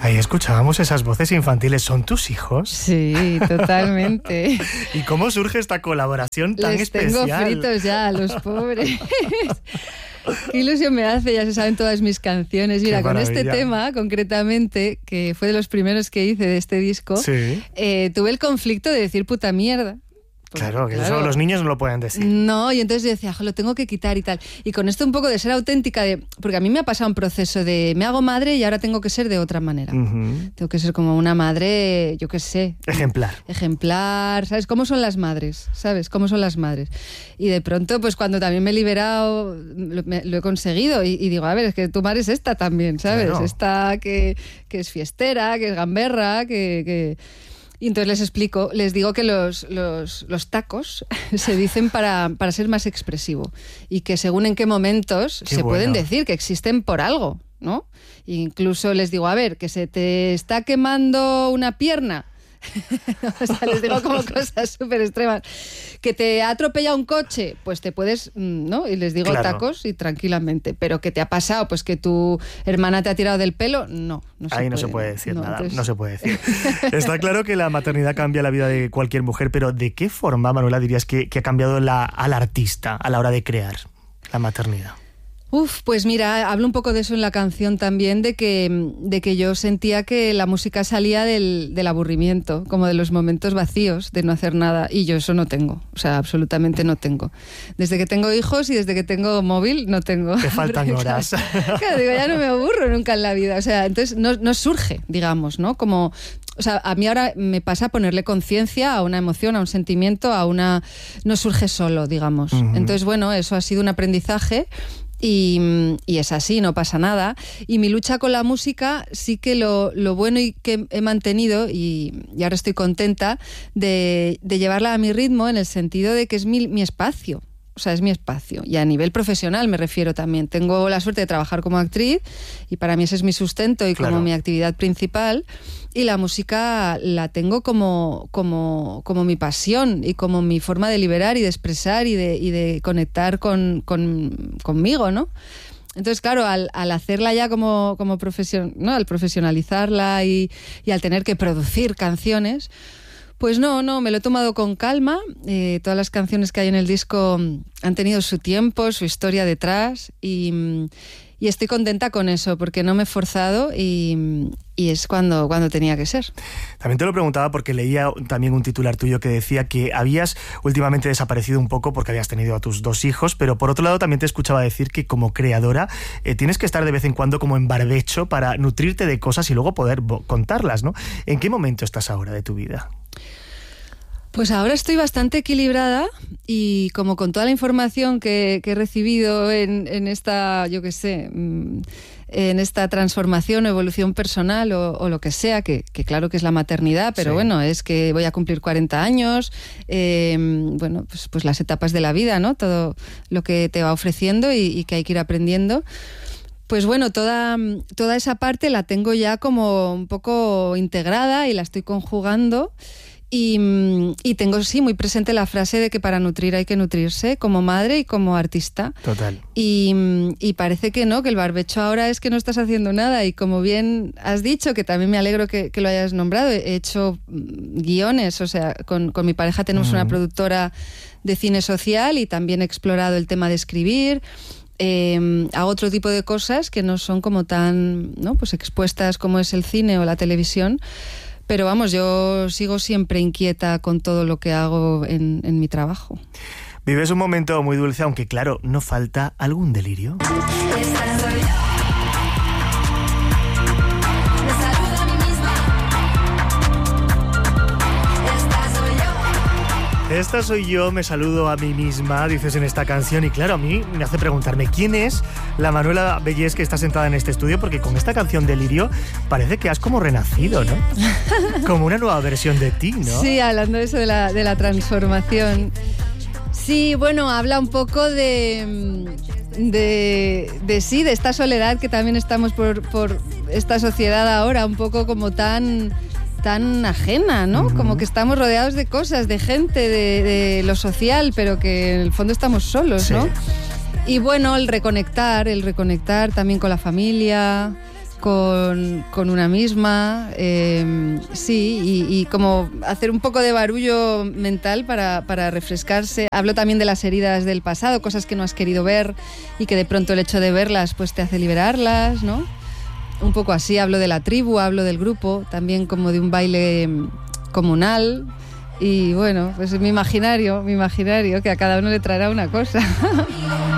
Ahí escuchábamos esas voces infantiles. ¿Son tus hijos? Sí, totalmente. ¿Y cómo surge esta colaboración tan especial? Les tengo fritos ya, los pobres. Qué ilusión me hace, ya se saben todas mis canciones. Mira, con este tema concretamente, que fue de los primeros que hice de este disco, sí. Tuve el conflicto de decir puta mierda. Claro, que eso los niños no lo pueden decir. No, y entonces yo decía, lo tengo que quitar y tal. Y con esto un poco de ser auténtica, porque a mí me ha pasado un proceso de me hago madre y ahora tengo que ser de otra manera. Uh-huh. Tengo que ser como una madre, yo qué sé. Ejemplar, ¿sabes? ¿Cómo son las madres? ¿Sabes? ¿Cómo son las madres? Y de pronto, pues cuando también me he liberado, lo he conseguido. Y digo, a ver, es que tu madre es esta también, ¿sabes? Claro. Esta que es fiestera, que es gamberra, que... Y entonces les explico, les digo que los tacos se dicen para ser más expresivo y que según en qué momentos pueden decir, que existen por algo, ¿no? E incluso les digo, a ver, que se te está quemando una pierna. O sea, les digo como cosas súper extremas. Que te ha atropellado un coche, pues te puedes, ¿no? Y les digo tacos y tranquilamente. Pero que te ha pasado, pues que tu hermana te ha tirado del pelo, no ahí no se puede decir nada, entonces... no se puede decir. Está claro que la maternidad cambia la vida de cualquier mujer, pero ¿de qué forma, Manuela, dirías que ha cambiado al artista a la hora de crear la maternidad? Pues mira, hablo un poco de eso en la canción también, de que yo sentía que la música salía del aburrimiento, como de los momentos vacíos, de no hacer nada, y yo eso no tengo, o sea, absolutamente no tengo. Desde que tengo hijos y desde que tengo móvil, no tengo. Te faltan horas. Claro, digo, ya no me aburro nunca en la vida, o sea, entonces no surge, digamos, ¿no? Como... O sea, a mí ahora me pasa ponerle conciencia a una emoción, a un sentimiento, no surge solo, digamos. Uh-huh. Entonces, bueno, eso ha sido un aprendizaje y es así, no pasa nada. Y mi lucha con la música sí que lo bueno y que he mantenido, y ahora estoy contenta, de llevarla a mi ritmo, en el sentido de que es mi espacio. O sea, es mi espacio. Y a nivel profesional me refiero también. Tengo la suerte de trabajar como actriz y para mí ese es mi sustento y como mi actividad principal. Y la música la tengo como mi pasión y como mi forma de liberar y de expresar y de conectar conmigo, ¿no? Entonces, claro, al hacerla ya como profesión, ¿no? Al profesionalizarla y al tener que producir canciones... Pues no, me lo he tomado con calma. Todas las canciones que hay en el disco han tenido su tiempo, su historia detrás y estoy contenta con eso porque no me he forzado y es cuando tenía que ser. También te lo preguntaba porque leía también un titular tuyo que decía que habías últimamente desaparecido un poco porque habías tenido a tus 2 hijos, pero por otro lado también te escuchaba decir que como creadora tienes que estar de vez en cuando como en barbecho para nutrirte de cosas y luego poder contarlas, ¿no? ¿En qué momento estás ahora de tu vida? Pues ahora estoy bastante equilibrada y como con toda la información que he recibido en esta, yo qué sé, en esta transformación o evolución personal o lo que sea, que claro que es la maternidad, pero sí. Bueno, es que voy a cumplir 40 años, bueno, pues las etapas de la vida, ¿no? Todo lo que te va ofreciendo y que hay que ir aprendiendo. Pues bueno, toda esa parte la tengo ya como un poco integrada y la estoy conjugando. Y tengo, sí, muy presente la frase de que para nutrir hay que nutrirse, como madre y como artista. Total. Y parece que no, que el barbecho ahora es que no estás haciendo nada. Y como bien has dicho, que también me alegro que lo hayas nombrado, he hecho guiones, o sea, con mi pareja tenemos una productora de cine social y también he explorado el tema de escribir. Hago otro tipo de cosas que no son como tan, ¿no? Pues expuestas como es el cine o la televisión. Pero vamos, yo sigo siempre inquieta con todo lo que hago en mi trabajo. Vives un momento muy dulce, aunque claro, ¿no falta algún delirio? Esta soy yo, me saludo a mí misma, dices en esta canción, y claro, a mí me hace preguntarme quién es la Manuela Bellés que está sentada en este estudio, porque con esta canción Delirio parece que has como renacido, ¿no? Como una nueva versión de ti, ¿no? Sí, hablando de eso de la transformación. Sí, bueno, habla un poco de esta soledad que también estamos por esta sociedad ahora, un poco como tan ajena, ¿no? Uh-huh. Como que estamos rodeados de cosas, de gente, de lo social, pero que en el fondo estamos solos, sí. ¿no? Y bueno, el reconectar también con la familia, con una misma, sí, y como hacer un poco de barullo mental para refrescarse. Hablo también de las heridas del pasado, cosas que no has querido ver y que de pronto el hecho de verlas pues te hace liberarlas, ¿no? Un poco así, hablo de la tribu, hablo del grupo, también como de un baile comunal. Y bueno, pues mi imaginario, que a cada uno le traerá una cosa.